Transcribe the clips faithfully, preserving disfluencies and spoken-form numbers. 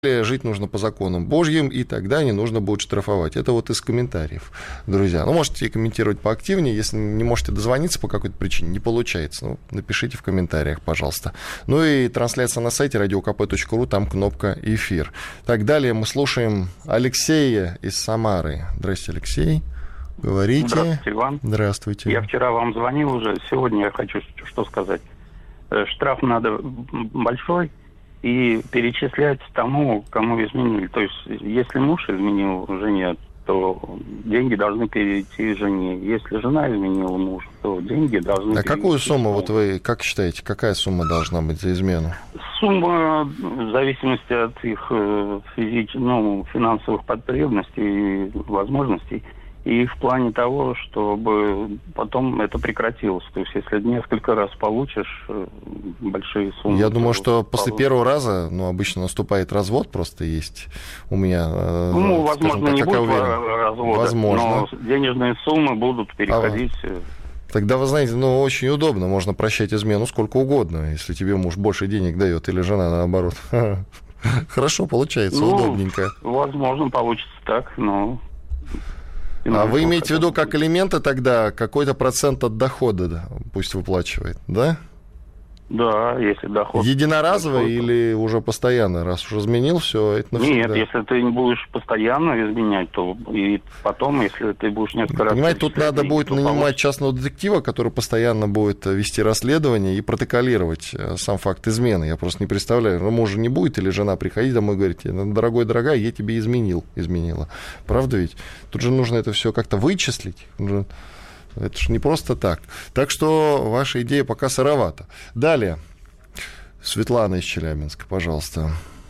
жить нужно по законам Божьим, и тогда не нужно будет штрафовать. Это вот из комментариев, друзья. Ну, можете комментировать поактивнее, если не можете дозвониться по какой-то причине, не получается. Ну, напишите в комментариях, пожалуйста. Ну и трансляция на сайте радио ка пэ точка ру, там кнопка «Эфир». Так, далее мы слушаем Алексея из Самары. Здравствуйте, Алексей. Говорите. Здравствуйте, Иван. Здравствуйте. Я вчера вам звонил уже, сегодня я хочу что сказать. Штраф надо большой, и перечислять тому, кому изменили. То есть, если муж изменил жене, то деньги должны перейти жене. Если жена изменила мужу, то деньги должны А перейти. какую сумму, вот вы как считаете, какая сумма должна быть за измену? Сумма в зависимости от их физич... ну, финансовых потребностей и возможностей. И в плане того, чтобы потом это прекратилось. То есть, если несколько раз получишь большие суммы... Я думаю, что получишь. после первого раза, ну, обычно наступает развод, просто есть у меня... Ну, возможно, так, не будет развода, возможно. Но денежные суммы будут переходить... А... Тогда, вы знаете, ну, очень удобно, можно прощать измену сколько угодно, если тебе муж больше денег дает, или жена наоборот. Хорошо получается, удобненько. Возможно, получится так, но... А вы имеете в виду, как элементы тогда какой-то процент от дохода, да, пусть выплачивает, да? Да, если доход... Единоразово или уже постоянно, раз уж изменил, все, это навсегда? Нет, если ты не будешь постоянно изменять, то и потом, если ты будешь несколько раз... Понимаете, тут надо будет нанимать получится. частного детектива, который постоянно будет вести расследование и протоколировать сам факт измены. Я просто не представляю, ну, муж не будет или жена приходить домой и говорить: дорогой, дорогая, я тебе изменил, изменила. Правда ведь? Тут же нужно это все как-то вычислить. Это же не просто так. Так что ваша идея пока сыровата. Далее. Светлана из Челябинска, пожалуйста.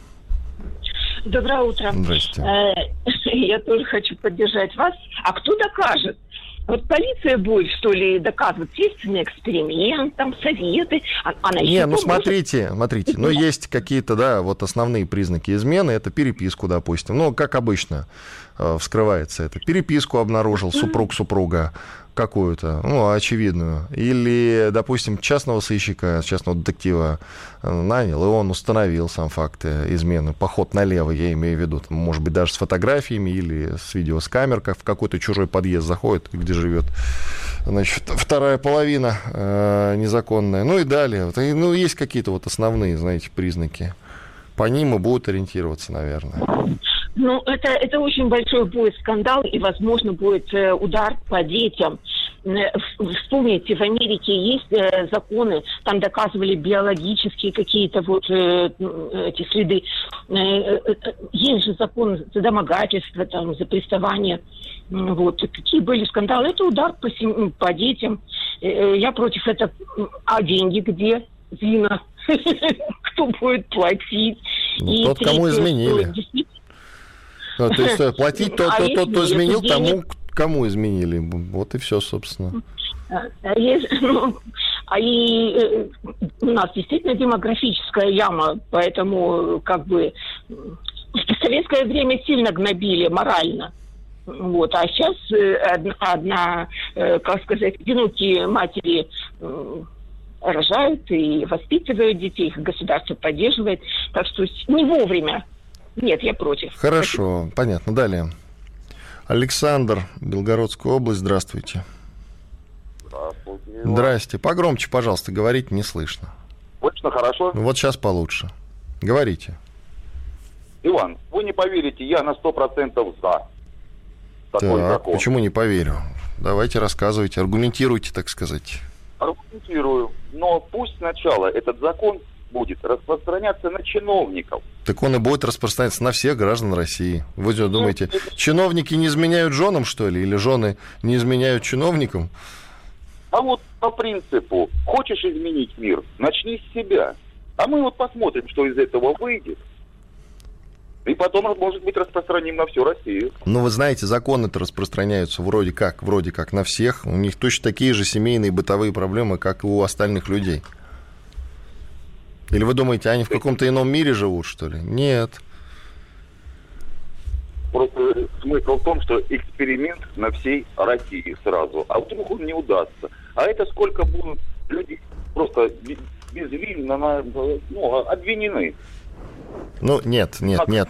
Доброе утро. Здравствуйте. Я тоже хочу поддержать вас. А кто докажет? Вот полиция будет, что ли, доказывать следственный эксперимент, там, советы. Она не, ну смотрите, смотрите. Ну, есть какие-то, да, вот основные признаки измены. Это переписку, допустим. Ну, как обычно вскрывается это. Переписку обнаружил супруг супруга какую-то, ну, очевидную. Или, допустим, частного сыщика, частного детектива нанял, и он установил сам факт измены. Поход налево, я имею в виду, там, может быть, даже с фотографиями или с видео с камер, как в какой-то чужой подъезд заходит, где живет, значит, вторая половина э, незаконная. Ну и далее. Вот, и, ну, есть какие-то вот основные, знаете, признаки. По ним и будут ориентироваться, наверное. Ну, это, это очень большой будет скандал, и, возможно, будет э, удар по детям. Вспомните, в Америке есть э, законы, там доказывали биологические какие-то вот э, эти следы. Э, э, есть же закон за домогательство, там, за приставание. Вот. Какие были скандалы? Это удар по, сем... по детям. Э, я против этого. А деньги где? Зина. Кто будет платить? Ну, тот, кому изменили. Ну, то есть платить тот, кто, тот, кто изменил, тому, кому изменили. Вот и все, собственно. А, есть, ну, а и э, у нас действительно демографическая яма, поэтому как бы в советское время сильно гнобили морально. Вот, а сейчас э, одна, одна э, как сказать, одинокие матери э, рожают и воспитывают детей, их государство поддерживает. Так что не вовремя. Нет, я против. Хорошо, Спасибо. Понятно. Далее. Александр, Белгородская область, здравствуйте. Здравствуйте. Здрасте. Погромче, пожалуйста, говорите, не слышно. Слышно хорошо? Вот сейчас получше. Говорите. Иван, вы не поверите, я на сто процентов за такой так, закон. Почему не поверю? Давайте рассказывайте, аргументируйте, так сказать. Аргументирую. Но пусть сначала этот закон будет распространяться на чиновников. Так он и будет распространяться на всех граждан России. Вы что, думаете, чиновники не изменяют женам, что ли? Или жены не изменяют чиновникам? А вот по принципу, хочешь изменить мир, начни с себя. А мы вот посмотрим, что из этого выйдет. И потом, может быть, распространим на всю Россию. Ну, вы знаете, законы-то распространяются вроде как, вроде как на всех. У них точно такие же семейные бытовые проблемы, как и у остальных людей. Или вы думаете, они в каком-то ином мире живут, что ли? Нет. Просто смысл в том, что эксперимент на всей России сразу. А вдруг он не удастся? А это сколько будут люди просто безвинно ну, обвинены? Ну, нет, нет, нет.